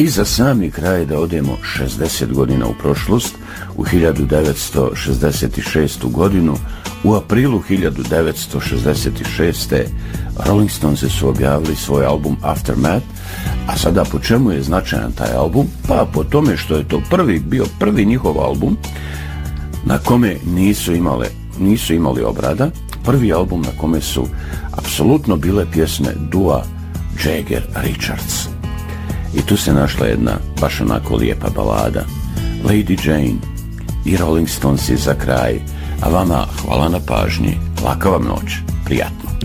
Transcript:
I za sami kraj da odemo 60 godina u prošlost, u 1966. godinu, u aprilu 1966. Rolling Stones su objavili svoj album Aftermath, a sada po čemu je značajan taj album? Pa po tome što je to bio prvi njihov album na kome nisu imali obrada, prvi album na kome su apsolutno bile pjesme dua Jagger-Richards. I tu se našla jedna baš onako lijepa balada, Lady Jane i Rolling Stonesi za kraj, a vama hvala na pažnji, laka vam noć, prijatno.